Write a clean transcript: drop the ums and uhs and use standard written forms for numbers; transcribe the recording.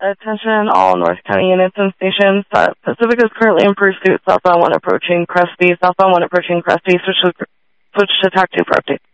Attention all North County units and stations. Pacific is currently in pursuit. Southbound 1 approaching Cresty. Southbound 1 approaching Cresty. Switch to TAC 2 for update.